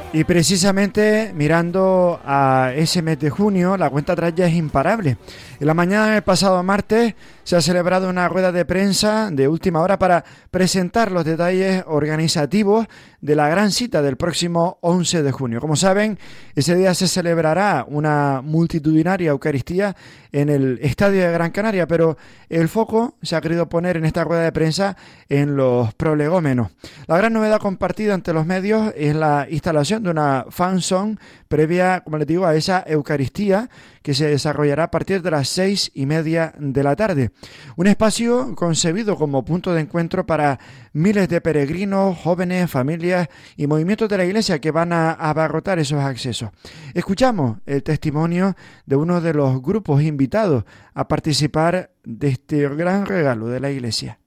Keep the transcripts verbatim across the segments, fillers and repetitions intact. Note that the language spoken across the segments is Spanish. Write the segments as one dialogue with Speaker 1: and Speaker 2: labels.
Speaker 1: Y precisamente mirando a ese mes de junio, la cuenta atrás ya es imparable. En la mañana del pasado martes se ha celebrado una rueda de prensa de última hora para presentar los detalles organizativos de la gran cita del próximo once de junio. Como saben, ese día se celebrará una multitudinaria Eucaristía en el Estadio de Gran Canaria, pero el foco se ha querido poner en esta rueda de prensa en los prolegómenos. La gran novedad compartida ante los medios es la instalación de una fan zone previa, como les digo, a esa Eucaristía que se desarrollará a partir de las seis y media de la tarde. Un espacio concebido como punto de encuentro para miles de peregrinos, jóvenes, familias y movimientos de la Iglesia que van a abarrotar esos accesos. Escuchamos el testimonio de uno de los grupos invitados a participar de este gran regalo de la Iglesia.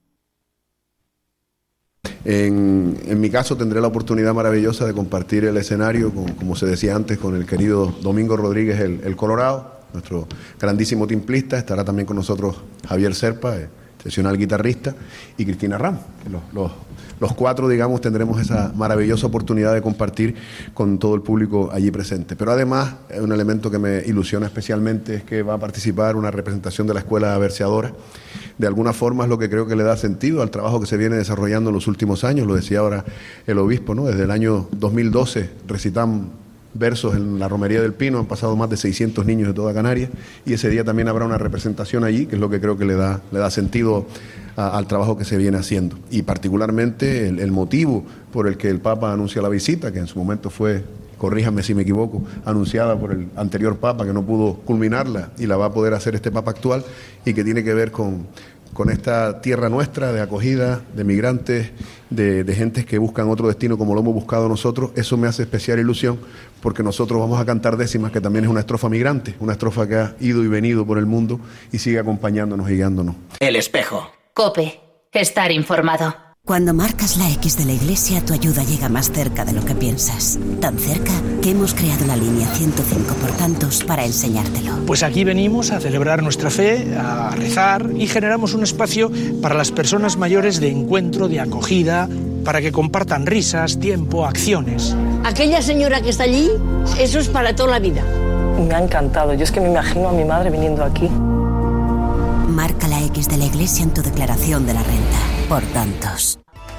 Speaker 2: En, en mi caso tendré la oportunidad maravillosa de compartir el escenario, con, como se decía antes, con el querido Domingo Rodríguez, el, el Colorado, nuestro grandísimo timplista. Estará también con nosotros Javier Serpa, excepcional guitarrista, y Cristina Ramos. Los, los, los cuatro, digamos, tendremos esa maravillosa oportunidad de compartir con todo el público allí presente. Pero además, un elemento que me ilusiona especialmente es que va a participar una representación de la Escuela Verseadora. De alguna forma es lo que creo que le da sentido al trabajo que se viene desarrollando en los últimos años. Lo decía ahora el obispo, ¿no? Desde el año dos mil doce recitamos versos en la Romería del Pino, han pasado más de seiscientos niños de toda Canarias, y ese día también habrá una representación allí, que es lo que creo que le da, le da sentido a, al trabajo que se viene haciendo. Y particularmente el, el motivo por el que el Papa anuncia la visita, que en su momento fue, corríjame si me equivoco, anunciada por el anterior Papa, que no pudo culminarla y la va a poder hacer este Papa actual, y que tiene que ver con, con esta tierra nuestra de acogida, de migrantes, de, de gentes que buscan otro destino como lo hemos buscado nosotros. Eso me hace especial ilusión, porque nosotros vamos a cantar décimas, que también es una estrofa migrante, una estrofa que ha ido y venido por el mundo y sigue acompañándonos y guiándonos.
Speaker 3: El espejo.
Speaker 4: COPE. Estar informado.
Speaker 5: Cuando marcas la X de la Iglesia, tu ayuda llega más cerca de lo que piensas. Tan cerca que hemos creado la línea ciento cinco por tantos para enseñártelo.
Speaker 6: Pues aquí venimos a celebrar nuestra fe, a rezar, y generamos un espacio para las personas mayores de encuentro, de acogida, para que compartan risas, tiempo, acciones.
Speaker 7: Aquella señora que está allí, eso es para toda la vida.
Speaker 8: Me ha encantado. Yo es que me imagino a mi madre viniendo aquí.
Speaker 5: Marca la X de la Iglesia en tu declaración de la renta. Por tantos.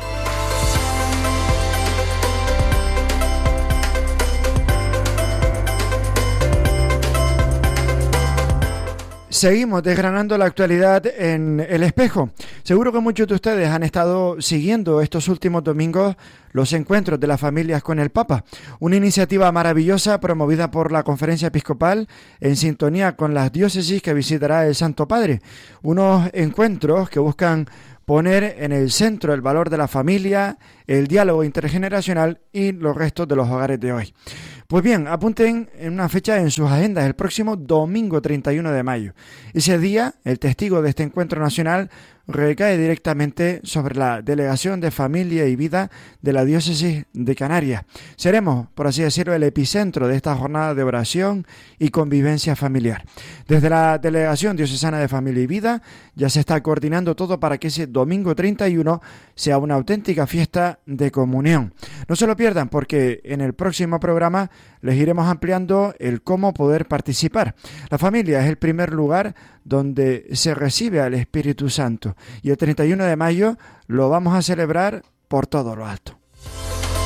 Speaker 1: Seguimos desgranando la actualidad en El Espejo. Seguro que muchos de ustedes han estado siguiendo estos últimos domingos los encuentros de las familias con el Papa, una iniciativa maravillosa promovida por la Conferencia Episcopal en sintonía con las diócesis que visitará el Santo Padre. Unos encuentros que buscan poner en el centro el valor de la familia, el diálogo intergeneracional y los restos de los hogares de hoy. Pues bien, apunten en una fecha en sus agendas, el próximo domingo treinta y uno de mayo. Ese día, el testigo de este encuentro nacional recae directamente sobre la Delegación de Familia y Vida de la Diócesis de Canarias. Seremos, por así decirlo, el epicentro de esta jornada de oración y convivencia familiar. Desde la Delegación Diocesana de Familia y Vida ya se está coordinando todo para que ese domingo treinta y uno sea una auténtica fiesta de comunión. No se lo pierdan, porque en el próximo programa les iremos ampliando el cómo poder participar. La familia es el primer lugar donde se recibe al Espíritu Santo, y el treinta y uno de mayo lo vamos a celebrar por todo lo alto.